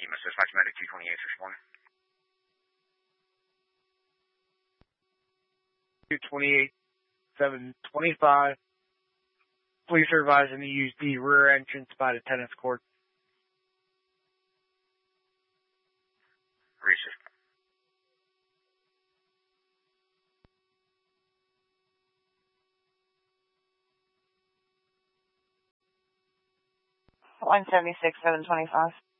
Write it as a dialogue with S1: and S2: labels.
S1: EMS dispatch medic 228 respond.
S2: 228-725. Police are advising to use the rear entrance by the tennis court.
S1: Receive.
S3: Line 76-725.